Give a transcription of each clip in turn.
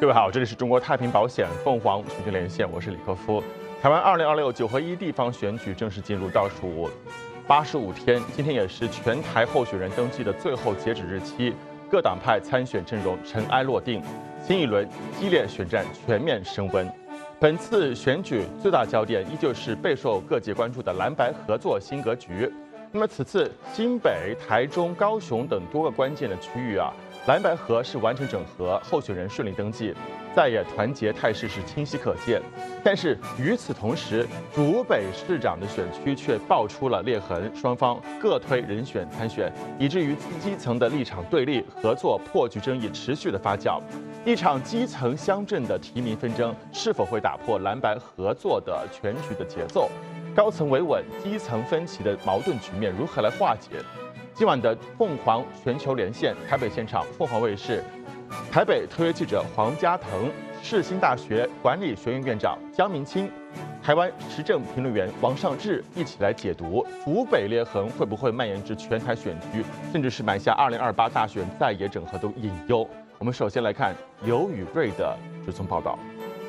各位好，这里是中国太平保险凤凰选举连线，我是李克夫。台湾20269合1地方选举正式进入倒数85天，今天也是全台候选人登记的最后截止日期，各党派参选阵容尘埃落定，新一轮激烈选战全面升温。本次选举最大焦点依旧是备受各界关注的蓝白合作新格局。那么此次新北、台中、高雄等多个关键的区域蓝白合是完成整合，候选人顺利登记，在野团结态势是清晰可见。但是与此同时，竹北市长的选区却爆出了裂痕，双方各推人选参选，以至于基层的立场对立、合作破局争议持续的发酵。一场基层乡镇的提名纷争，是否会打破蓝白合作的全局的节奏？高层维稳、基层分歧的矛盾局面如何来化解？今晚的凤凰全球连线，台北现场，凤凰卫视台北特约记者黄家腾、世新大学管理学院院长江明清、台湾时政评论员王尚志一起来解读竹北裂痕会不会蔓延至全台选区，甚至是埋下2028大选在野整合的隐忧。我们首先来看刘宇瑞的直送报道。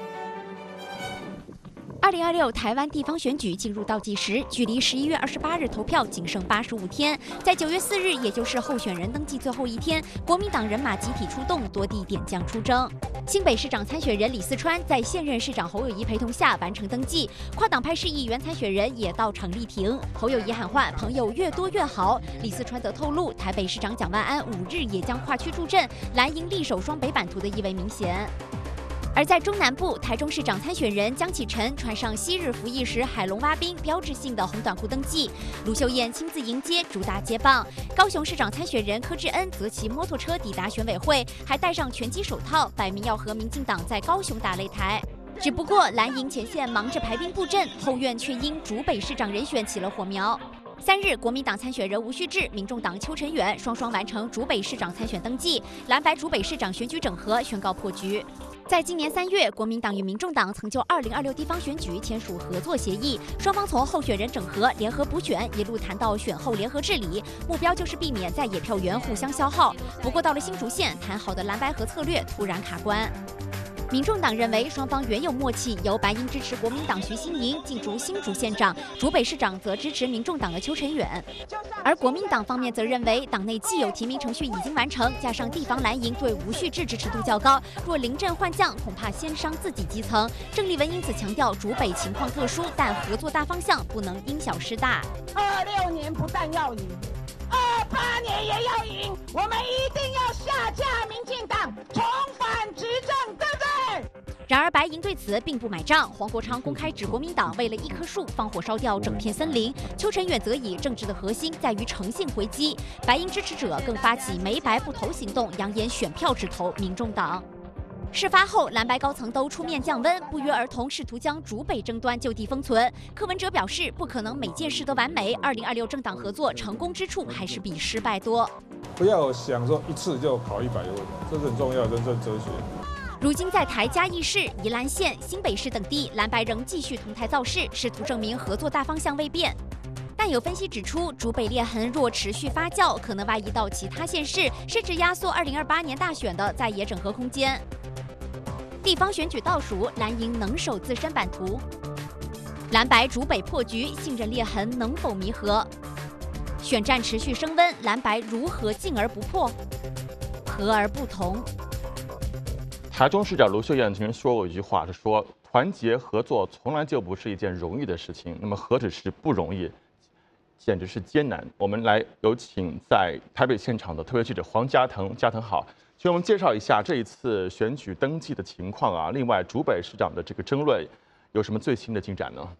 2026台湾地方选举进入倒计时，距离11月28日投票仅剩85天。在9月4日，也就是候选人登记最后一天，国民党人马集体出动，多地点将出征。新北市长参选人李四川在现任市长侯友宜陪同下完成登记，跨党派市议员参选人也到场力挺。侯友宜喊话：“朋友越多越好。”李四川则透露，台北市长蒋万安5日也将跨区助阵，蓝营力守双北版图的意味明显。而在中南部，台中市长参选人江启臣穿上昔日服役时海龙蛙兵标志性的红短裤登记，卢秀燕亲自迎接，主打接棒。高雄市长参选人柯志恩则骑摩托车抵达选委会，还戴上拳击手套，摆明要和民进党在高雄打擂台。只不过蓝营前线忙着排兵布阵，后院却因竹北市长人选起了火苗。3日，国民党参选人吴旭志、民众党邱成远双双完成竹北市长参选登记，蓝白竹北市长选举整合宣告破局。在今年3月，国民党与民众党曾就2026地方选举签署合作协议，双方从候选人整合、联合补选一路谈到选后联合治理，目标就是避免在野票源互相消耗。不过到了新竹县，谈好的蓝白合策略突然卡关。民众党认为双方原有默契，由白营支持国民党徐新营竞逐新竹县长，竹北市长则支持民众党的邱成远。而国民党方面则认为，党内既有提名程序已经完成，加上地方蓝营对吴旭志支持度较高，若临阵换将，恐怕先伤自己基层。郑丽文因此强调，竹北情况特殊，但合作大方向不能因小失大。 26年不但要赢，28年也要赢，我们一定要下架民进党，重返执政，对不对？ 然而白营对此并不买账，黄国昌公开指国民党为了一棵树放火烧掉整片森林，邱成远则以政治的核心在于诚信回击，白营支持者更发起没白不投行动，扬言选票只投民众党。事发后，蓝白高层都出面降温，不约而同试图将竹北争端就地封存。柯文哲表示，不可能每件事都完美，2026政党合作成功之处还是比失败多。 不要想说一次就考100个问题，这是很重要的人生哲学。 如今在台嘉义市、宜兰县、新北市等地，蓝白仍继续同台造势，试图证明合作大方向未变。但有分析指出，竹北裂痕若持续发酵，可能外移到其他县市，甚至压缩2028年大选的在野整合空间。地方选举倒数，蓝营能守自身版图？蓝白竹北破局，信任裂痕能否弥合？选战持续升温，蓝白如何进而不破？和而不同？ 台中市长卢秀燕曾经说过一句话，是说团结合作从来就不是一件容易的事情，那么何止是不容易，简直是艰难。我们来有请在台北现场的特约记者黄家腾，家腾好，请我们介绍一下这一次选举登记的情况另外，竹北市长的这个争论有什么最新的进展呢？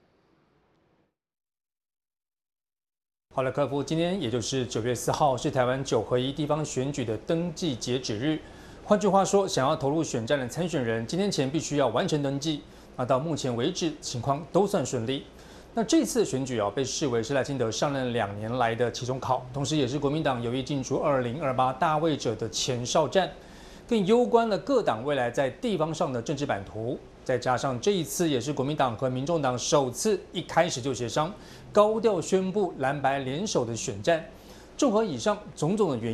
好了，克夫，今天也就是9月4号是台湾9合1地方选举的登记截止日。换句话说，想要投入选战的参选人，今天前必须要完成登记。那到目前为止，情况都算顺利。那这次选举被视为是赖清德上任2年来的期中考，同时也是国民党有意进驻2028大位者的前哨战，更攸关了各党未来在地方上的政治版图。再加上这一次也是国民党和民众党首次一开始就协商，高调宣布蓝白联手的选战。综合以上种种的原因，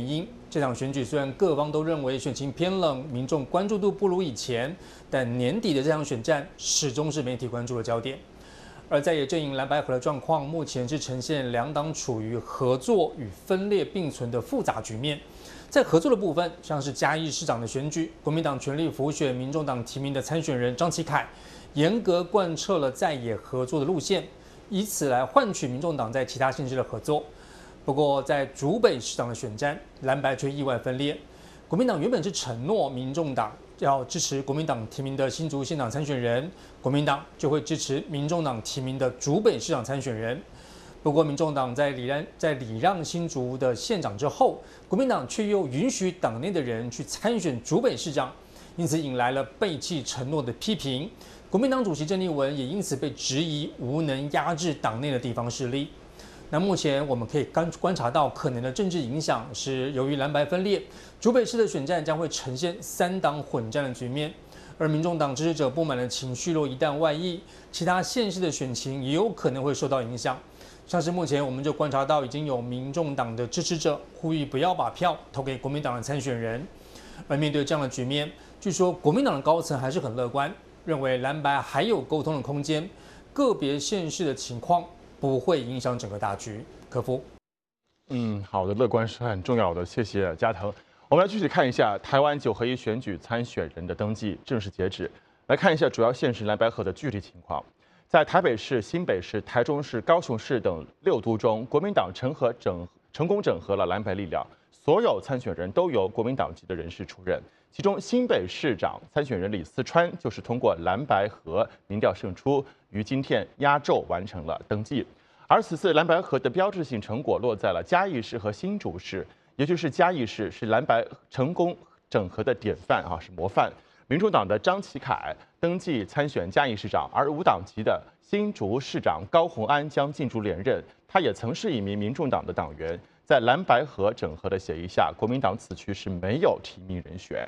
这场选举虽然各方都认为选情偏冷，民众关注度不如以前，但年底的这场选战始终是媒体关注的焦点。而在野阵营蓝白合的状况，目前是呈现两党处于合作与分裂并存的复杂局面。在合作的部分，像是嘉义市长的选举，国民党全力辅选民众党提名的参选人张启凯，严格贯彻了在野合作的路线，以此来换取民众党在其他县市的合作。不过，在竹北市长的选战，蓝白却意外分裂。国民党原本是承诺民众党要支持国民党提名的新竹县长参选人，国民党就会支持民众党提名的竹北市长参选人。不过，民众党在礼让新竹的县长之后，国民党却又允许党内的人去参选竹北市长，因此引来了背弃承诺的批评。国民党主席郑丽文也因此被质疑无能压制党内的地方势力。那目前我们可以观察到可能的政治影响是，由于蓝白分裂，竹北市的选战将会呈现3党混战的局面，而民众党支持者不满的情绪若一旦外溢，其他县市的选情也有可能会受到影响。像是目前我们就观察到，已经有民众党的支持者呼吁不要把票投给国民党的参选人。而面对这样的局面，据说国民党的高层还是很乐观，认为蓝白还有沟通的空间，个别县市的情况不会影响整个大局。可夫， 好的，乐观是很重要的，谢谢嘉腾。我们来继续看一下台湾9合1选举参选人的登记正式截止，来看一下主要县市蓝白合的具体情况。在台北市、新北市、台中市、高雄市等6都中，国民党成功整合了蓝白力量，所有参选人都由国民党籍的人士出任。其中，新北市长参选人李四川就是通过蓝白合民调胜出，于今天压轴完成了登记。而此次蓝白合的标志性成果落在了嘉义市和新竹市，尤其是嘉义市是蓝白成功整合的典范是模范。民众党的张启凯登记参选嘉义市长，而无党籍的新竹市长高虹安将竞逐连任。他也曾是一名民众党的党员。在蓝白合整合的协议下，国民党此区是没有提名人选。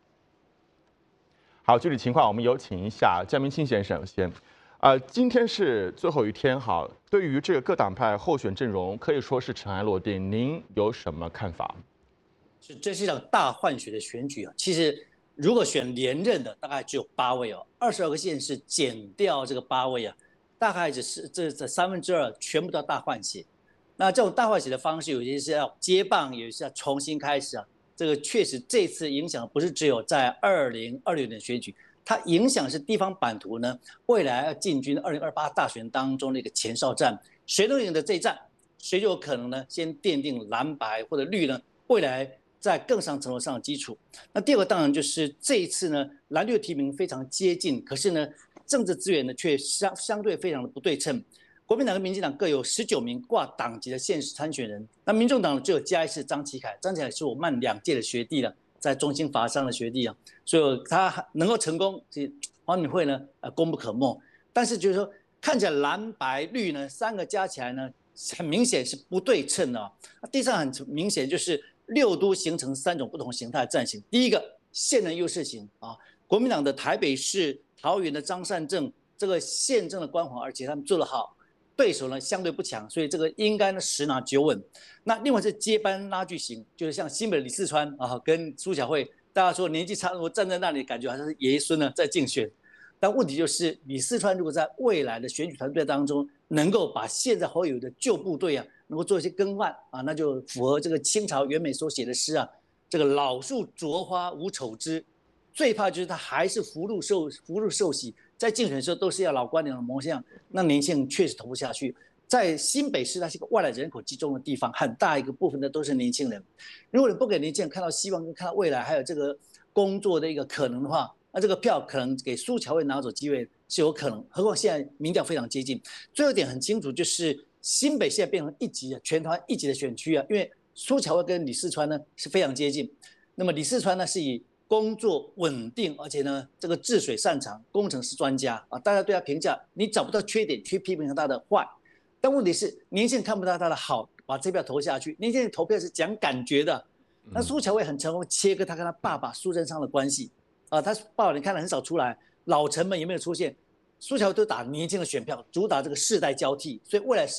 好，具体情况我们有请一下江明清先生先。今天是最后一天，对于这个各党派候选阵容可以说是尘埃落定，您有什么看法？ 这是一场大换血的选举啊。其实如果选连任的，大概只有8位哦，22个县市减掉这个8位啊，大概只是这2/3全部都要大换血。那这种大换血的方式，有些是要接棒，有些是要重新开始啊。这个确实这次影响不是只有在2026年选举，它影响是地方版图呢，未来要进军2028大选当中的一个前哨战，谁能赢得这一战，谁就有可能呢先奠定蓝白或者绿呢未来在更上层楼上的基础。那第二个当然就是这一次呢，蓝绿提名非常接近，可是呢政治资源呢却相对非常的不对称。国民党跟民进党各有19名挂党籍的县市参选人，那民众党只有嘉义市张启凯，张启凯是我慢2届的学弟了，在中兴法商的学弟啊，所以他能够成功，其实黄敏惠呢功不可没。但是就是说，看起来蓝白绿呢3个加起来呢，很明显是不对称的。第三很明显就是6都形成3种不同形态的战型。第一个现任优势型啊，国民党的台北市、桃园的张善政这个宪政的光环，而且他们做得好。对手呢相对不强，所以这个应该呢10拿9稳。那另外是接班拉锯型，就是像新北的李四川啊，跟苏巧慧，大家说年纪差，我站在那里感觉好像是爷爷孙呢在竞选。但问题就是李四川如果在未来的选举团队当中，能够把现在侯友宜的旧部队啊，能够做一些更换啊，那就符合这个清朝袁枚所写的诗啊，这个老树着花无丑枝。最怕就是他还是福禄寿喜，在竞选的时候都是要老官僚的模样，那年轻人确实投不下去。在新北市，它是一个外来人口集中的地方，很大一个部分的都是年轻人。如果你不给年轻人看到希望，跟看到未来，还有这个工作的一个可能的话，那这个票可能给苏巧慧拿走机会是有可能。何况现在民调非常接近。最后一点很清楚，就是新北现在变成1级的全台1级的选区啊，因为苏巧慧跟李四川呢是非常接近。那么李四川呢是以工作稳定，而且呢，这个治水擅长，工程师专家啊，大家对他评价，你找不到缺点去批评他的坏。但问题是，年轻人看不到他的好，把这票投下去。年轻人投票是讲感觉的。那苏巧慧很成功切割他跟他爸爸苏贞昌的关系啊，他爸爸你看了很少出来，老臣们也没有出现，苏巧慧都打年轻的选票，主打这个世代交替，所以未来是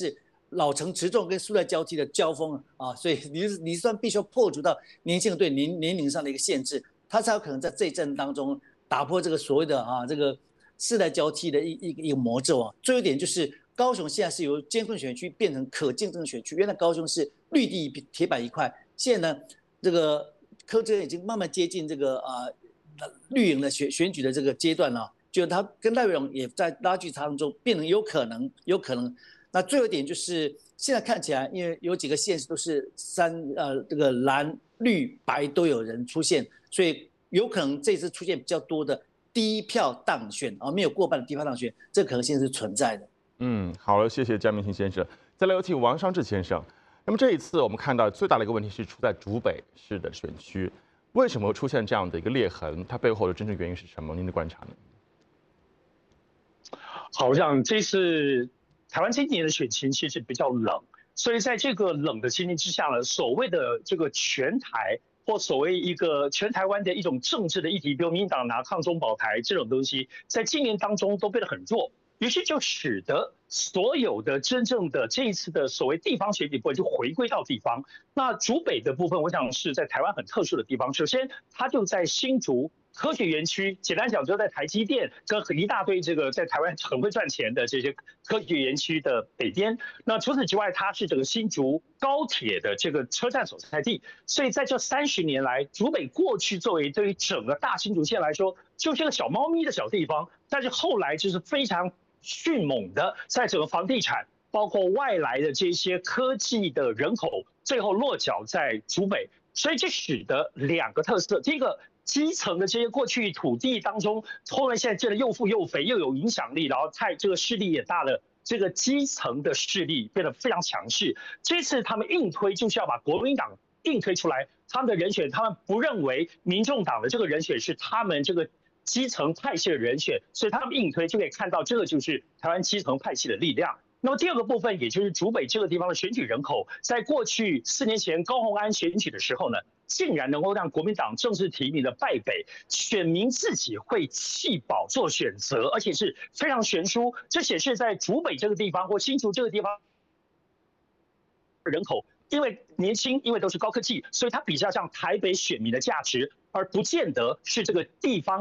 老成持重跟世代交替的交锋啊，所以你算必须要破除到年轻人对年龄上的一个限制，他才有可能在这一阵当中打破这个所谓的这个世代交替的一个魔咒啊。最后一点就是高雄现在是由艰困选区变成可竞争选区，原来高雄是绿地铁板一块，现在呢这个柯志恩已经慢慢接近这个绿营的选举的这个阶段了，就他跟赖瑞荣也在拉锯当中变成有可能。那最后一点就是现在看起来，因为有几个县市都是这个蓝绿白都有人出现，所以有可能这次出现比较多的低票当选没有过半的低票当选，这可能性是存在的。 好了，谢谢江明庆先生。再来有请王尚志先生。那么这一次我们看到最大的一个问题是出在竹北市的选区，为什么会出现这样的一个裂痕？它背后的真正原因是什么？您的观察呢？ 好像这次台湾今年的选情其实比较冷，所以在这个冷的情形之下呢，所谓的这个全台或所谓一个全台湾的一种政治的议题，比如民进党拿抗中保台这种东西，在今年当中都变得很弱。于是就使得所有的真正的这一次的所谓地方选举部分就回归到地方。那竹北的部分，我想是在台湾很特殊的地方。首先，它就在新竹科学园区，简单讲就在台积电跟一大堆这个在台湾很会赚钱的这些科学园区的北边。那除此之外，它是这个新竹高铁的这个车站所在地。所以在这30年来，竹北过去作为对于整个大新竹县来说，就是个小猫咪的小地方，但是后来就是非常迅猛的，在整个房地产，包括外来的这些科技的人口，最后落脚在竹北，所以这使得2个特色：第一个，基层的这些过去土地当中，后来现在建得又富又肥又有影响力，然后这个势力也大了。这个基层的势力变得非常强势。这次他们硬推就是要把国民党硬推出来，他们的人选，他们不认为民众党的这个人选是他们这个基层派系的人选，所以他们硬推就可以看到，这个就是台湾基层派系的力量。那么第二个部分，也就是竹北这个地方的选举人口，在过去4年前高虹安选举的时候呢，竟然能够让国民党正式提名的败北，选民自己会弃保做选择，而且是非常悬殊。这显示在竹北这个地方或新竹这个地方人口。因为年轻，因为都是高科技，所以它比较像台北选民的价值，而不见得是这个地方